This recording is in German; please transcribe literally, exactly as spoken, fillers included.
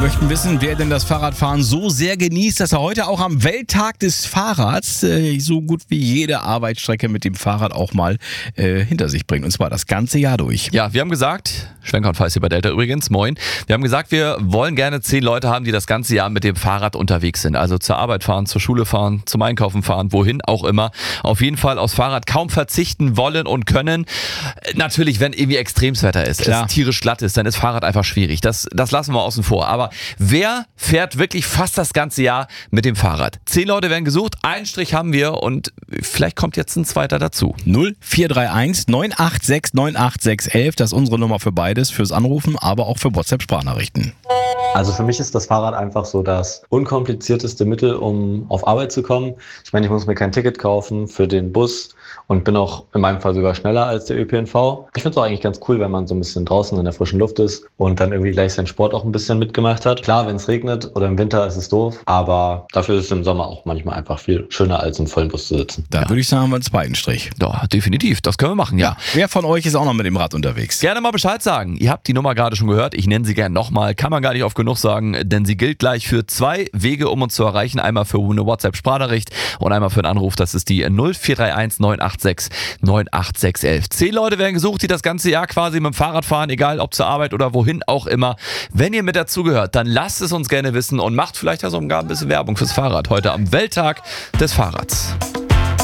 möchten wissen, wer denn das Fahrradfahren so sehr genießt, dass er heute auch am Welttag des Fahrrads äh, so gut wie jede Arbeitsstrecke mit dem Fahrrad auch mal äh, hinter sich bringt. Und zwar das ganze Jahr durch. Ja, wir haben gesagt, Schwenker und Feiß hier bei Delta übrigens, moin. Wir haben gesagt, wir wollen gerne zehn Leute haben, die das ganze Jahr mit dem Fahrrad unterwegs sind. Also zur Arbeit fahren, zur Schule fahren, zum Einkaufen fahren, wohin auch immer. Auf jeden Fall aufs Fahrrad kaum verzichten wollen und können. Natürlich, wenn irgendwie Extremswetter ist, Klar. es tierisch glatt ist, dann ist Fahrrad einfach schwierig. Das, das lassen wir außen vor. Aber wer fährt wirklich fast das ganze Jahr mit dem Fahrrad? Zehn Leute werden gesucht, einen Strich haben wir und vielleicht kommt jetzt ein zweiter dazu. null vier drei eins neun acht sechs neun acht sechs eins eins, das ist unsere Nummer für beides, fürs Anrufen, aber auch für WhatsApp-Sprachnachrichten. Also für mich ist das Fahrrad einfach so das unkomplizierteste Mittel, um auf Arbeit zu kommen. Ich meine, ich muss mir kein Ticket kaufen für den Bus und bin auch in meinem Fall sogar schneller als der Ö P N V. Ich finde es auch eigentlich ganz cool, wenn man so ein bisschen draußen in der frischen Luft ist und dann irgendwie gleich seinen Sport auch ein bisschen mitgemacht hat. Klar, wenn es regnet oder im Winter ist es doof, aber dafür ist es im Sommer auch manchmal einfach viel schöner, als im vollen Bus zu sitzen. Da Ja. würde ich sagen, haben wir einen zweiten Strich. Ja, definitiv, das können wir machen, ja. Wer von euch ist auch noch mit dem Rad unterwegs? Gerne mal Bescheid sagen. Ihr habt die Nummer gerade schon gehört. Ich nenne sie gerne nochmal. Kann man gar nicht oft genug sagen, denn sie gilt gleich für zwei Wege, um uns zu erreichen. Einmal für eine WhatsApp-Sprachnachricht und einmal für einen Anruf. Das ist die null vier drei eins neun acht sechs neun acht sechs eins eins. Zehn Leute werden gesucht, die das ganze Jahr quasi mit dem Fahrrad fahren, egal ob zur Arbeit oder wohin auch immer. Wenn ihr mit dazugehört, dann lasst es uns gerne wissen und macht vielleicht ja sogar ein bisschen Werbung fürs Fahrrad heute am Welttag des Fahrrads.